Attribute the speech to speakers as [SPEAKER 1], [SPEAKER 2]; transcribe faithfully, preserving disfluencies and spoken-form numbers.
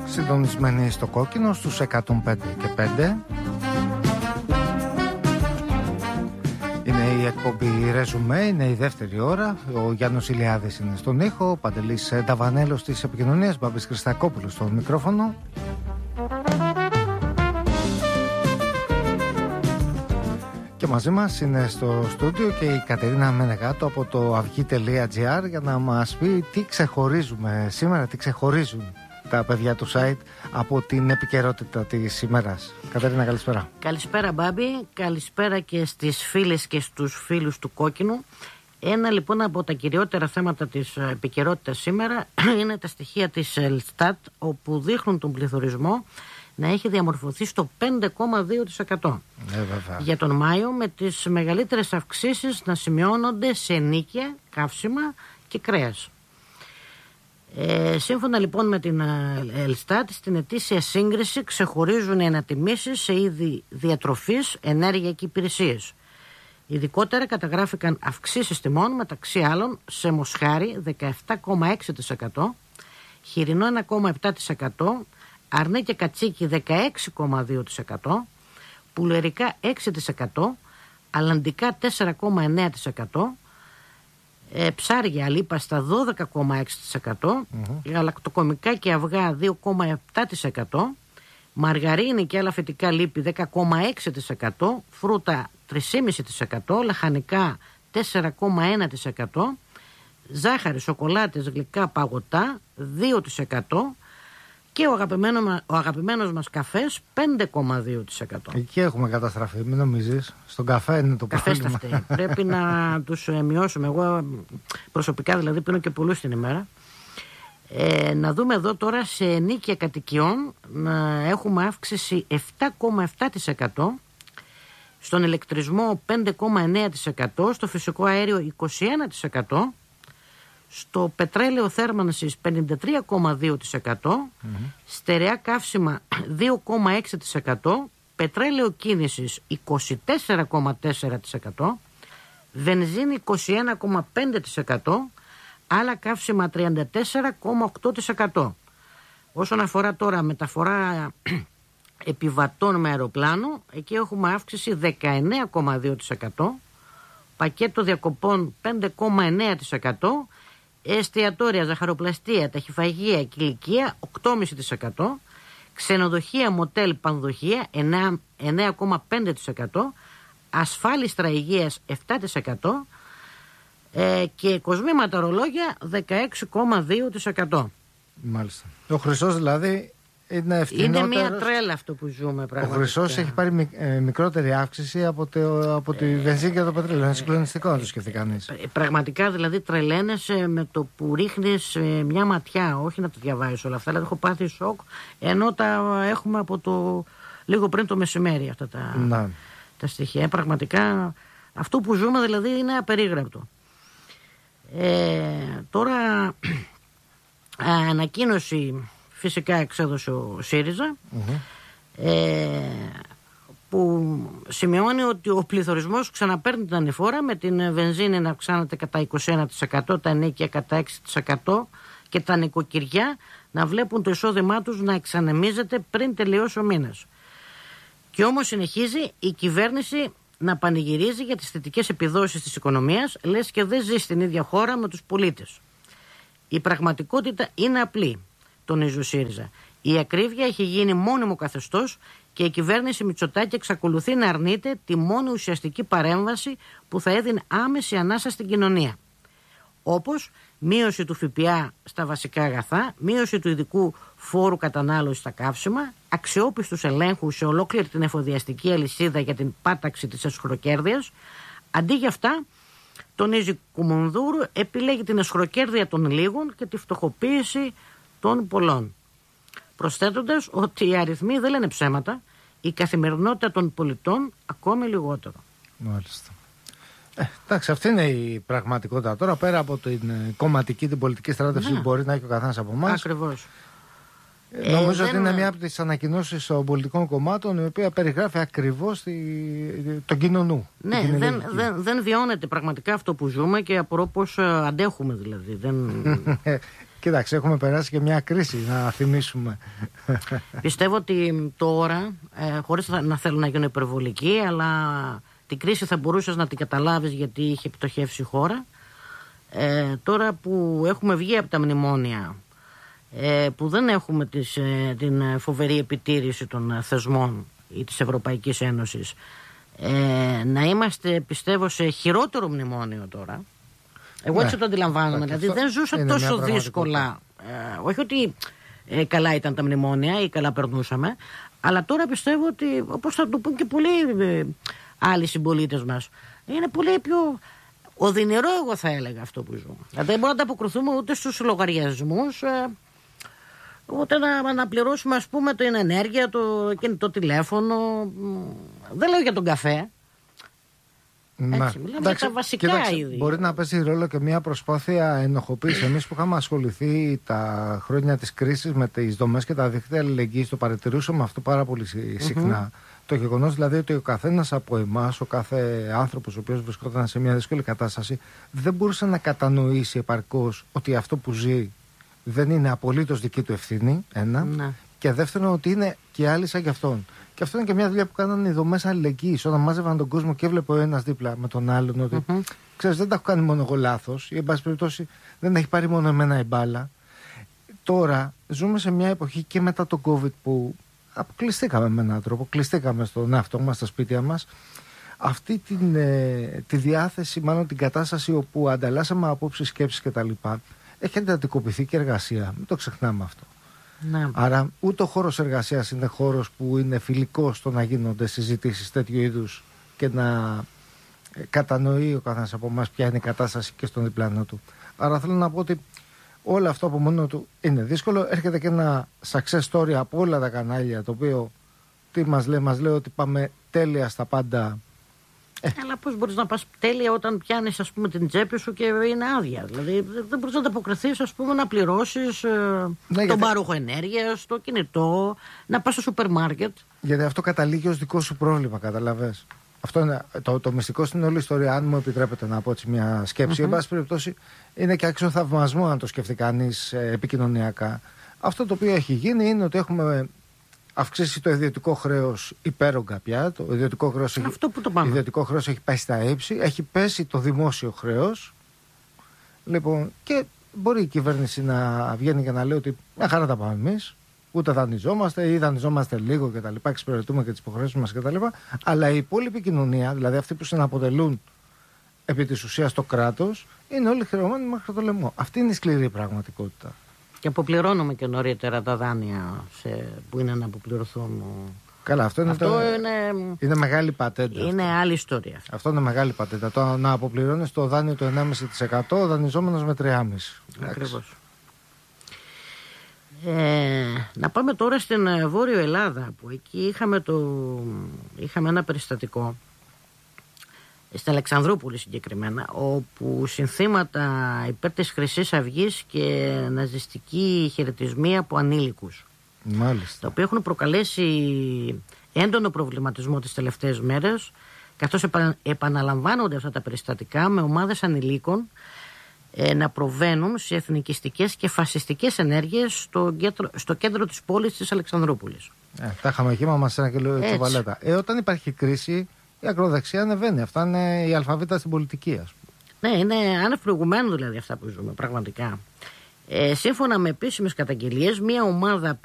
[SPEAKER 1] Συντονισμένοι στο κόκκινο στους εκατόν πέντε και πέντε. Είναι η εκπομπή Ρεζουμέ, είναι η δεύτερη ώρα. Ο Γιάννος Ηλιάδης είναι στον ήχο, ο Παντελής Νταβανέλος της επικοινωνίας, Μπάμπης Χριστακόπουλος στο μικρόφωνο. Και μαζί μας είναι στο στούντιο και η Κατερίνα Μενεγάτο από το αυγή τελεία τζι άρ για να μας πει τι ξεχωρίζουμε σήμερα, τι ξεχωρίζουν τα παιδιά του site από την επικαιρότητα της ημέρας. Κατερίνα, καλησπέρα.
[SPEAKER 2] Καλησπέρα, Μπάμπη. Καλησπέρα και στις φίλες και στους φίλους του Κόκκινου. Ένα λοιπόν από τα κυριότερα θέματα της επικαιρότητας σήμερα είναι τα στοιχεία της Ελστάτ, όπου δείχνουν τον πληθωρισμό να έχει διαμορφωθεί στο πέντε κόμμα δύο τοις εκατό
[SPEAKER 1] ε,
[SPEAKER 2] για τον Μάιο, με τις μεγαλύτερες αυξήσεις να σημειώνονται σε νίκια, καύσιμα και κρέας. Ε, σύμφωνα λοιπόν με την Ελστάτ, στην ετήσια σύγκριση ξεχωρίζουν οι ανατιμήσεις σε είδη διατροφής, ενέργεια και υπηρεσίες. Ειδικότερα καταγράφηκαν αυξήσεις τιμών, μεταξύ άλλων σε μοσχάρι δεκαεπτά κόμμα έξι τοις εκατό, χοιρινό ένα κόμμα επτά τοις εκατό, αρνί και κατσίκι δεκαέξι κόμμα δύο τοις εκατό, πουλερικά έξι τοις εκατό, αλλαντικά τέσσερα κόμμα εννέα τοις εκατό, ε, ψάρια αλίπαστα δώδεκα κόμμα έξι τοις εκατό, mm-hmm. γαλακτοκομικά και αυγά δύο κόμμα επτά τοις εκατό, μαργαρίνη και άλλα φυτικά λίπη δέκα κόμμα έξι τοις εκατό, φρούτα τρία κόμμα πέντε τοις εκατό, λαχανικά τέσσερα κόμμα ένα τοις εκατό, ζάχαρη, σοκολάτες, γλυκά, παγωτά δύο τοις εκατό και ο, αγαπημένο, ο αγαπημένος μας καφές πέντε κόμμα δύο τοις εκατό.
[SPEAKER 1] Εκεί έχουμε καταστραφεί, μην νομίζεις. Στον καφέ είναι το πρόβλημα.
[SPEAKER 2] Καφές πρέπει να τους ε, μειώσουμε. Εγώ προσωπικά δηλαδή πίνω και πολλούς την ημέρα. Ε, να δούμε εδώ τώρα σε ενοίκια κατοικιών να έχουμε αύξηση επτά κόμμα επτά τοις εκατό, στον ηλεκτρισμό πέντε κόμμα εννέα τοις εκατό, στο φυσικό αέριο είκοσι ένα τοις εκατό, στο πετρέλαιο θέρμανσης πενήντα τρία κόμμα δύο τοις εκατό, mm-hmm. στερεά καύσιμα δύο κόμμα έξι τοις εκατό, πετρέλαιο κίνησης είκοσι τέσσερα κόμμα τέσσερα τοις εκατό, βενζίνη είκοσι ένα κόμμα πέντε τοις εκατό, άλλα καύσιμα τριάντα τέσσερα κόμμα οκτώ τοις εκατό. Όσον αφορά τώρα μεταφορά επιβατών με αεροπλάνο, εκεί έχουμε αύξηση δεκαεννέα κόμμα δύο τοις εκατό, πακέτο διακοπών πέντε κόμμα εννέα τοις εκατό, εστιατόρια, ζαχαροπλαστεία, ταχυφαγεία και ηλικία οκτώ κόμμα πέντε τοις εκατό, ξενοδοχεία, μοτέλ, πανδοχεία εννέα κόμμα πέντε τοις εκατό, ασφάλιστρα υγείας επτά τοις εκατό ε, και κοσμήματα ρολόγια δεκαέξι κόμμα δύο τοις εκατό.
[SPEAKER 1] Μάλιστα. Ο Χρυσός δηλαδή είναι ευθυνότερος.
[SPEAKER 2] Είναι μια τρέλα αυτό που ζούμε πραγματικά.
[SPEAKER 1] Ο Χρυσός έχει πάρει μικ, ε, μικρότερη αύξηση από, το, από τη βενζίνη και το πετρέλαιο. Είναι συγκλονιστικό να το σκεφτεί κανείς.
[SPEAKER 2] Ε, πραγματικά δηλαδή τρελαίνεσαι με το που ρίχνεις ε, μια ματιά, όχι να το διαβάζεις όλα αυτά. Δηλαδή έχω πάθει σοκ, ενώ τα έχουμε από το λίγο πριν το μεσημέρι αυτά τα, τα στοιχεία. Ε, πραγματικά αυτό που ζούμε δηλαδή είναι απερίγραπτο. Ε, τώρα ανακοίνωση φυσικά εξέδωσε ο ΣΥΡΙΖΑ, mm-hmm. ε, που σημειώνει ότι ο πληθωρισμός ξαναπαίρνει την ανηφόρα, με την βενζίνη να αυξάνεται κατά είκοσι ένα τοις εκατό, τα ενοίκια κατά έξι τοις εκατό και τα νοικοκυριά να βλέπουν το εισόδημά τους να εξανεμίζεται πριν τελειώσει ο μήνας. Και όμως συνεχίζει η κυβέρνηση να πανηγυρίζει για τις θετικές επιδόσεις της οικονομίας, λες και δεν ζει στην ίδια χώρα με τους πολίτες. Η πραγματικότητα είναι απλή, τονίζει ο ΣΥΡΙΖΑ. Η ακρίβεια έχει γίνει μόνιμο καθεστώς και η κυβέρνηση Μητσοτάκη εξακολουθεί να αρνείται τη μόνη ουσιαστική παρέμβαση που θα έδινε άμεση ανάσα στην κοινωνία. Όπως μείωση του ΦΠΑ στα βασικά αγαθά, μείωση του ειδικού φόρου κατανάλωσης στα καύσιμα, αξιόπιστους ελέγχους σε ολόκληρη την εφοδιαστική αλυσίδα για την πάταξη της εσχροκέρδειας. Αντί για αυτά, τονίζει Κουμουνδούρου, επιλέγει την εσχροκέρδεια των λίγων και τη φτωχοποίηση των πολλών. Προσθέτοντας ότι οι αριθμοί δεν λένε ψέματα, η καθημερινότητα των πολιτών ακόμη λιγότερο.
[SPEAKER 1] Μάλιστα. Ε, εντάξει, αυτή είναι η πραγματικότητα. Τώρα, πέρα από την κομματική, την πολιτική στράτευση, ναι, που μπορεί να έχει ο καθένας από εμάς.
[SPEAKER 2] Ακριβώς.
[SPEAKER 1] Ε, νομίζω ε, ότι δεν... είναι μια από τις ανακοινώσεις των πολιτικών κομμάτων, η οποία περιγράφει ακριβώς τη... τον κοινό νου.
[SPEAKER 2] Ναι, δεν, δεν, δεν βιώνεται πραγματικά αυτό που ζούμε και απορώ πώς αντέχουμε δηλαδή. Δεν...
[SPEAKER 1] Κοίταξε, έχουμε περάσει και μια κρίση, να θυμίσουμε,
[SPEAKER 2] Πιστεύω ότι τώρα, ε, χωρίς να θέλω να γίνω υπερβολική, αλλά την κρίση θα μπορούσες να την καταλάβεις γιατί είχε πτωχεύσει η χώρα. Ε, τώρα που έχουμε βγει από τα μνημόνια, ε, που δεν έχουμε τις, ε, την φοβερή επιτήρηση των θεσμών ή της Ευρωπαϊκής Ένωσης, ε, να είμαστε, πιστεύω, σε χειρότερο μνημόνιο τώρα. Εγώ ναι, έτσι το αντιλαμβάνομαι. Δηλαδή δεν ζούσα τόσο δύσκολα. Ε, όχι ότι ε, καλά ήταν τα μνημόνια ή καλά περνούσαμε, αλλά τώρα πιστεύω ότι, όπως θα το πούν και πολλοί ε, άλλοι συμπολίτες μας, είναι πολύ πιο οδυνηρό, εγώ θα έλεγα, αυτό που ζούμε. Δηλαδή δεν μπορούμε να ανταποκριθούμε ούτε στους λογαριασμούς, ε, ούτε να, να πληρώσουμε, ας πούμε, την ενέργεια, το κινητό τηλέφωνο. Δεν λέω για τον καφέ.
[SPEAKER 1] Να.
[SPEAKER 2] Έτσι, μιλάμε για τα βασικά
[SPEAKER 1] κοίταξε,
[SPEAKER 2] είδη.
[SPEAKER 1] Μπορεί να παίζει ρόλο και μια προσπάθεια ενοχοποίηση. Εμείς που είχαμε ασχοληθεί τα χρόνια της κρίσης με τις δομές και τα δίκτυα αλληλεγγύης, το παρατηρούσαμε αυτό πάρα πολύ συχνά. Mm-hmm. Το γεγονός δηλαδή ότι ο καθένας από εμάς, ο κάθε άνθρωπος ο οποίος βρισκόταν σε μια δύσκολη κατάσταση, δεν μπορούσε να κατανοήσει επαρκώς ότι αυτό που ζει δεν είναι απολύτως δική του ευθύνη. Ένα. Mm-hmm. Και δεύτερον, ότι είναι και άλλοι σαν κι αυτόν. Και αυτό είναι και μια δουλειά που κάνανε οι δομές αλληλεγγύης. Όταν μάζευαν τον κόσμο και έβλεπε ο ένας δίπλα με τον άλλον ότι mm-hmm. ξέρεις, δεν τα έχω κάνει μόνο εγώ λάθος, ή εν πάση περιπτώσει δεν έχει πάρει μόνο εμένα η μπάλα. Τώρα ζούμε σε μια εποχή και μετά το COVID που αποκλειστήκαμε με έναν τρόπο, κλειστήκαμε στον εαυτό μας, στα σπίτια μας. Αυτή την, ε, τη διάθεση, μάλλον την κατάσταση όπου ανταλλάσσαμε απόψεις, σκέψεις κτλ. Έχει εντατικοποιηθεί και εργασία. Μην το ξεχνάμε αυτό. Ναι. Άρα ούτε ο χώρος εργασίας είναι χώρος που είναι φιλικός στο να γίνονται συζητήσεις τέτοιου είδους και να κατανοεί ο καθένας από εμάς ποια είναι η κατάσταση και στον διπλανό του. Άρα θέλω να πω ότι όλο αυτό από μόνο του είναι δύσκολο. Έρχεται και ένα success story από όλα τα κανάλια, το οποίο τι μας λέει, μας λέει ότι πάμε τέλεια στα πάντα.
[SPEAKER 2] Ε. Αλλά πώς μπορείς να πας τέλεια όταν πιάνεις, ας πούμε, την τσέπη σου και είναι άδεια? Δηλαδή δεν μπορείς να ανταποκριθείς, ας πούμε, να πληρώσεις ε, ναι, τον γιατί... πάροχο ενέργειας, το κινητό, να πας στο σούπερ μάρκετ.
[SPEAKER 1] Γιατί αυτό καταλήγει ως δικό σου πρόβλημα, καταλαβες. Αυτό είναι το, το μυστικό στην όλη ιστορία, αν μου επιτρέπετε να πω έτσι μια σκέψη. Mm-hmm. Εν πάση περιπτώσει, είναι και άξιο θαυμασμό αν το σκεφτεί κανείς ε, επικοινωνιακά. Αυτό το οποίο έχει γίνει είναι ότι έχουμε αυξήσει το ιδιωτικό χρέος υπέρογκα πια. Το ιδιωτικό χρέος έχει, ιδιωτικό χρέος έχει πέσει στα ύψη, έχει πέσει το δημόσιο χρέος. Λοιπόν, και μπορεί η κυβέρνηση να βγαίνει και να λέει ότι μια χαρά τα πάμε εμείς. Ούτε δανειζόμαστε ή δανειζόμαστε λίγο κτλ. Εξυπηρετούμε και τις υποχρεώσεις μας κτλ. Αλλά η υπόλοιπη κοινωνία, δηλαδή αυτοί που συναποτελούν επί της ουσίας το κράτος, είναι όλοι χρεωμένοι μέχρι το λαιμό. Αυτή είναι η σκληρή πραγματικότητα.
[SPEAKER 2] Και αποπληρώνουμε και νωρίτερα τα δάνεια σε, που είναι να αποπληρωθούν.
[SPEAKER 1] Καλά, αυτό είναι,
[SPEAKER 2] αυτό
[SPEAKER 1] το...
[SPEAKER 2] είναι...
[SPEAKER 1] είναι μεγάλη πατέντα.
[SPEAKER 2] Είναι αυτό. Άλλη ιστορία.
[SPEAKER 1] Αυτό. αυτό είναι μεγάλη πατέντα. Το να αποπληρώνεις το δάνειο το ενάμιση τοις εκατό, ο δανειζόμενος με τρία κόμμα πέντε τοις εκατό.
[SPEAKER 2] Ακριβώς. Ε, να πάμε τώρα στην Βόρειο Ελλάδα, που εκεί είχαμε, το, είχαμε ένα περιστατικό στην Αλεξανδρούπολη συγκεκριμένα, όπου συνθήματα υπέρ της Χρυσής Αυγής και ναζιστικοί χαιρετισμοί από ανήλικους,
[SPEAKER 1] μάλιστα,
[SPEAKER 2] τα οποία έχουν προκαλέσει έντονο προβληματισμό τις τελευταίες μέρες, καθώς επαναλαμβάνονται αυτά τα περιστατικά με ομάδες ανηλίκων ε, να προβαίνουν σε εθνικιστικές και φασιστικές ενέργειες στο κέντρο, στο κέντρο της πόλης της Αλεξανδρούπολης.
[SPEAKER 1] Ε, τα είχαμε εκεί, μα μας ένα και λέω τσουβαλέτα. Ε, όταν υπάρχει κρίση, η ακροδεξιά ανεβαίνει. Αυτά είναι η αλφαβήτα στην πολιτική, ας πούμε.
[SPEAKER 2] Ναι, είναι άνευ προηγουμένου δηλαδή αυτά που ζούμε, πραγματικά. Ε, σύμφωνα με επίσημες καταγγελίες, μια ομάδα